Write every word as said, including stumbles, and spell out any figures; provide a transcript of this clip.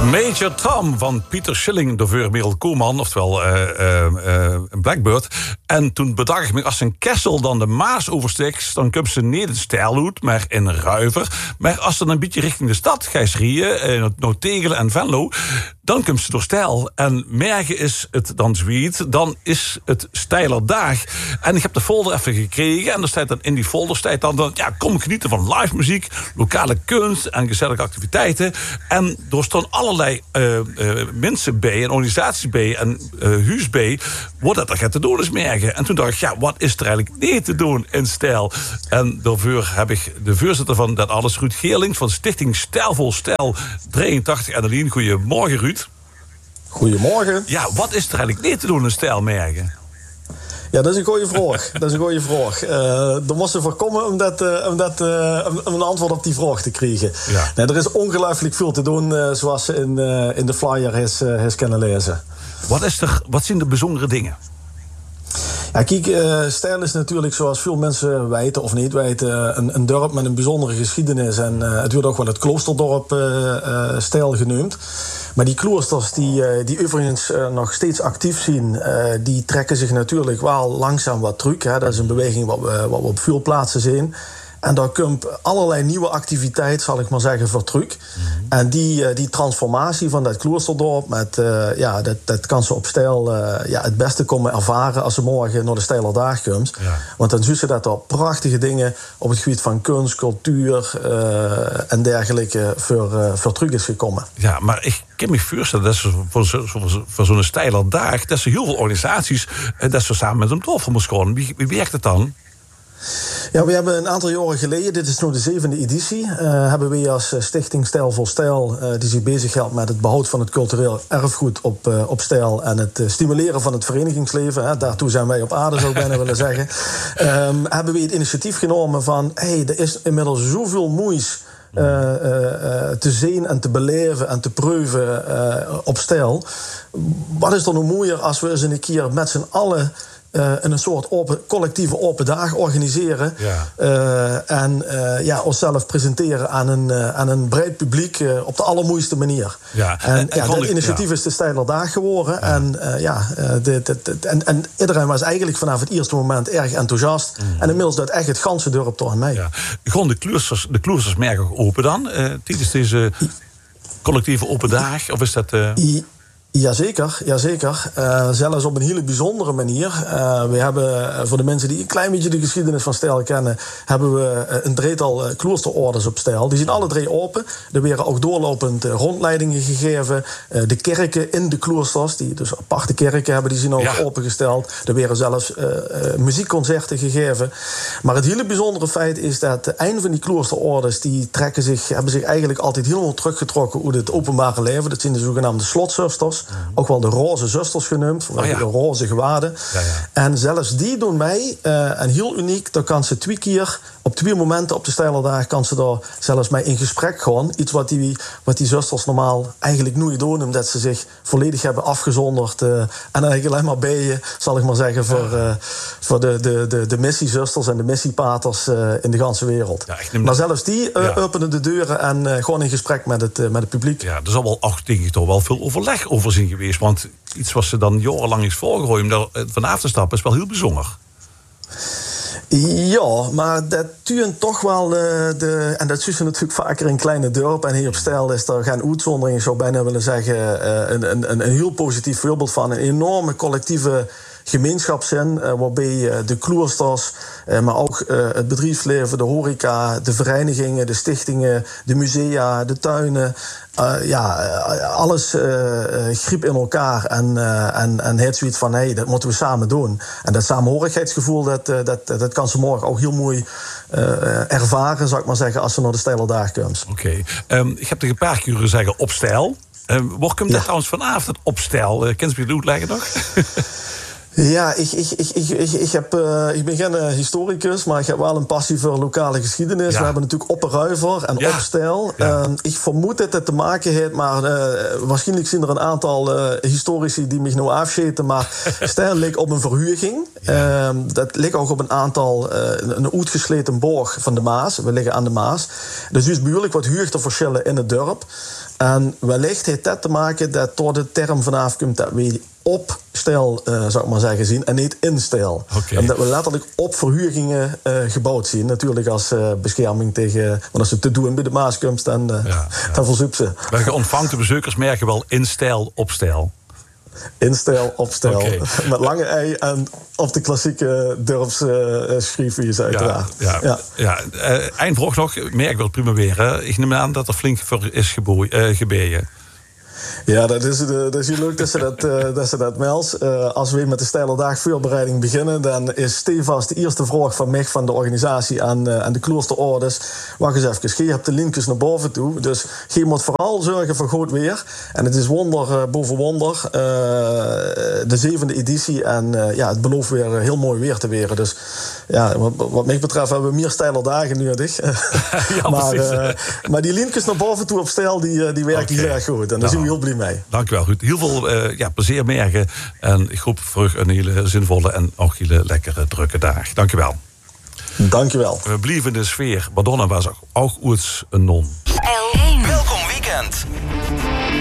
Major Tom van Pieter Schilling, door Merel Koeman, oftewel uh, uh, uh, Blackbird. En toen bedacht ik me, als een kessel dan de Maas oversteekt, dan komt ze niet in Sterloed, maar in Ruiver. Maar als ze dan een beetje richting de stad, Gijsrieën, uh, Noord-Tegelen en Venlo, dan komt ze door Stijl. En Mergen is het dan Zwiet, dan is het Stijlerdaag. En ik heb de folder even gekregen en er staat dan in die folder staat dan, dan ja, kom genieten van live muziek, lokale kunst en gezellige activiteiten. En er staan allerlei uh, uh, mensen bij en organisaties bij en uh, huis bij wat dat er gaat te doen is Mergen. En toen dacht ik, ja, wat is er eigenlijk niet te doen in Stijl? En daarvoor heb ik de voorzitter van dat alles, Ruud Geerling, van Stichting Stijlvol Stijl drieëntachtig en Adeline. Goedemorgen, Ruud. Goedemorgen. Ja, wat is er eigenlijk niet te doen in Stijl, Mergen? Ja, dat is een goede vraag. Dat is een goede vraag. Uh, er moesten voorkomen om, dat, uh, om, dat, uh, om een antwoord op die vraag te krijgen. Ja. Nee, er is ongelooflijk veel te doen, uh, zoals ze in, uh, in de flyer is, uh, is kunnen lezen. Wat, is er, wat zijn de bijzondere dingen? Ja, kijk, uh, Stijl is natuurlijk, zoals veel mensen weten of niet weten, een, een dorp met een bijzondere geschiedenis. En uh, het wordt ook wel het kloosterdorp uh, uh, Stijl genoemd. Maar die kloosters die, uh, die overigens uh, nog steeds actief zijn, uh, die trekken zich natuurlijk wel langzaam wat terug. Hè. Dat is een beweging wat we, wat we op veel plaatsen zien. En daar komt allerlei nieuwe activiteit, zal ik maar zeggen, voor terug. Mm-hmm. En die, die transformatie van dat kloosterdorp, met, uh, ja, dat, dat kan ze op Stijl uh, ja, het beste komen ervaren als ze morgen naar de Stijlerdaag komt. Ja. Want dan zien ze dat er prachtige dingen op het gebied van kunst, cultuur uh, en dergelijke voor, uh, voor terug is gekomen. Ja, maar ik kan me voorstellen dat ze voor, zo, voor, voor zo'n Stijlerdaag, dat ze heel veel organisaties, dat ze samen met een dorp moeten komen. Wie, wie werkt het dan? Ja, we hebben een aantal jaren geleden, dit is nu de zevende editie, uh, hebben we als Stichting Stijlvol Stijl, uh, die zich bezighoudt met het behoud van het cultureel erfgoed op, uh, op Stijl en het uh, stimuleren van het verenigingsleven. Hè, daartoe zijn wij op aarde, zou ik bijna willen zeggen. Um, hebben we het initiatief genomen van, hey, er is inmiddels zoveel moeis Uh, uh, uh, te zien en te beleven en te proeven uh, op Stijl. Wat is er nou mooier als we eens een keer met z'n allen Uh, een soort open, collectieve open dag organiseren. Ja. Uh, en uh, ja, onszelf presenteren aan een, uh, aan een breed publiek uh, op de allermoeiste manier. Ja. En, en, en ja, dat initiatief ja. is de Stijlerdaag geworden. Ja. En, uh, ja, uh, dit, dit, dit, en, en iedereen was eigenlijk vanaf het eerste moment erg enthousiast. Mm. En inmiddels doet echt het ganse dorp door aan mij. Ja. Gewoon de kloosters, de kloosters merken open dan? Uh, tijdens deze collectieve open dag? Of is dat... Uh... I- Jazeker, jazeker. Uh, zelfs op een hele bijzondere manier. Uh, we hebben, uh, voor de mensen die een klein beetje de geschiedenis van Stijl kennen, hebben we uh, een drietal uh, kloosterorders op Stijl. Die zijn alle drie open. Er werden ook doorlopend uh, rondleidingen gegeven. Uh, de kerken in de kloosters, die dus aparte kerken hebben, die zijn ook ja. opengesteld. Er werden zelfs uh, uh, muziekconcerten gegeven. Maar het hele bijzondere feit is dat een van die kloosterorders, die trekken zich, hebben zich eigenlijk altijd helemaal teruggetrokken uit het openbare leven. Dat zijn de zogenaamde slotzusters. Mm-hmm. Ook wel de roze zusters genoemd, vanwege oh ja. de roze gewaden. Ja, ja. En zelfs die doen mij, uh, en heel uniek, dan kan ze twee keer, op twee momenten op de Stijlerdaag, kan ze daar zelfs mee in gesprek gaan. Iets wat die, wat die zusters normaal eigenlijk nooit doen, omdat ze zich volledig hebben afgezonderd. Uh, en eigenlijk alleen maar bijen, zal ik maar zeggen, voor, uh, voor de, de, de, de missiezusters en de missiepaters uh, in de ganse wereld. Ja, maar zelfs die uh, ja. openen de deuren en uh, gewoon in gesprek met het, uh, met het publiek. Ja, er zal wel, ach, denk ik, toch wel veel overleg over zijn geweest. Want iets wat ze dan jarenlang is voorgegooid om daar vanaf te stappen, is wel heel bijzonder. Ja, maar dat tuurt toch wel de, de... En dat zie je natuurlijk vaker in kleine dorpen. En hier op Stijl is er geen uitzondering. Ik zou bijna willen zeggen, een, een, een heel positief voorbeeld van een enorme collectieve gemeenschapszin, uh, waarbij uh, de kloosters, uh, maar ook uh, het bedrijfsleven, de horeca, de verenigingen, de stichtingen, de musea, de tuinen, uh, ja, uh, alles uh, uh, griep in elkaar en, uh, en, en het zoiets van, hé, hey, dat moeten we samen doen. En dat samenhorigheidsgevoel, dat, uh, dat, dat kan ze morgen ook heel mooi uh, ervaren, zou ik maar zeggen, als ze naar de Stijlerdaag komt. Oké, okay. um, ik heb tegen een paar keer gezegd op Stijl. Uh, waar komt dat ja. trouwens vanavond op Stijl? Uh, Ken je me het uitleggen nog? Ja, ik, ik, ik, ik, ik, ik, heb, uh, ik ben geen uh, historicus, maar ik heb wel een passie voor lokale geschiedenis. Ja. We hebben natuurlijk Opperuiver en ja. Opstijl. Ja. Uh, ik vermoed dat het te maken heeft, maar uh, waarschijnlijk zijn er een aantal uh, historici die mij nou afscheten. Maar Stijl ligt op een verhuurging. Ja. Uh, dat ligt ook op een aantal, uh, een uitgesleten boog van de Maas. We liggen aan de Maas. Dus er is behoorlijk wat huurteverschillen in het dorp. En wellicht heeft dat te maken dat door de term vanaf komt dat we op stijl, uh, zou ik maar zeggen, zien en niet in stijl. Okay. En dat we letterlijk op verhuurgingen uh, gebouwd zien. Natuurlijk als uh, bescherming tegen... Want als ze te doen bij de Maaskomst, dan, uh, ja, ja. dan verzoek ze. Maar je ontvangt de bezoekersmerken wel in stijl, op stijl. In stijl, op stijl. Okay. Met lange ei en op de klassieke durfsschriefjes uh, uiteraard. Ja, ja, ja. ja. Uh, eindvroeg nog, merk wel prima weer. Hè? Ik neem aan dat er flink voor is geboeien. Uh, gebeden. Ja, dat is, dat is leuk dat ze dat, uh, dat, ze dat meldt. Uh, als we met de Steile Dag voorbereiding beginnen, dan is stevast de eerste vraag van mij, van de organisatie aan, uh, aan de kloosterorders. Wacht eens even, je hebt de linkjes naar boven toe. Dus je moet vooral zorgen voor goed weer. En het is wonder uh, boven wonder. Uh, de zevende editie. En uh, ja, het belooft weer heel mooi weer te weren. Dus ja, wat, wat mij betreft hebben we meer Steile Dagen nu nodig. Ja, maar, uh, maar die linkjes naar boven toe op stijl, die, die werken okay. heel erg goed. En daar zijn we heel blij mee. Dank u wel, Ruud. Heel veel uh, ja, plezier merken. En ik hoop voor een hele zinvolle en ook hele lekkere drukke dag. Dank u wel. Dank je wel. We blijven in de sfeer. Madonna was ook ooit een non. L één. Welkom weekend.